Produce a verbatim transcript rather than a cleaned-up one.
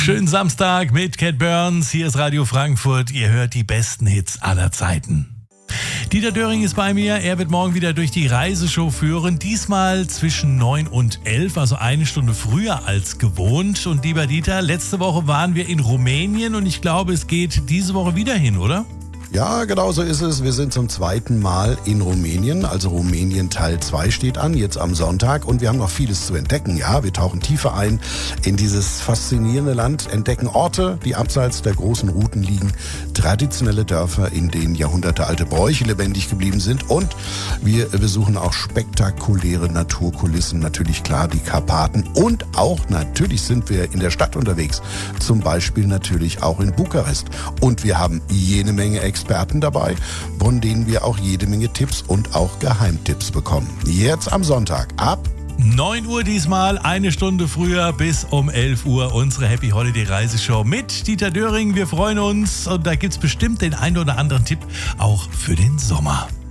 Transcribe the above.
Schönen Samstag mit Cat Burns. Hier ist Radio Frankfurt. Ihr hört die besten Hits aller Zeiten. Dieter Döring ist bei mir. Er wird morgen wieder durch die Reiseshow führen. Diesmal zwischen neun und elf, also eine Stunde früher als gewohnt. Und lieber Dieter, letzte Woche waren wir in Rumänien und ich glaube, es geht diese Woche wieder hin, oder? Ja, genau so ist es. Wir sind zum zweiten Mal in Rumänien. Also Rumänien Teil zwei steht an, jetzt am Sonntag. Und wir haben noch vieles zu entdecken. Ja, wir tauchen tiefer ein in dieses faszinierende Land, entdecken Orte, die abseits der großen Routen liegen, traditionelle Dörfer, in denen jahrhundertealte Bräuche lebendig geblieben sind. Und wir besuchen auch spektakuläre Naturkulissen, natürlich klar die Karpaten. Und auch natürlich sind wir in der Stadt unterwegs, zum Beispiel natürlich auch in Bukarest. Und wir haben jede Menge Experten Experten dabei, von denen wir auch jede Menge Tipps und auch Geheimtipps bekommen. Jetzt am Sonntag ab neun Uhr diesmal, eine Stunde früher bis um elf Uhr unsere Happy Holiday Reiseshow mit Dieter Döring. Wir freuen uns und da gibt's bestimmt den einen oder anderen Tipp auch für den Sommer.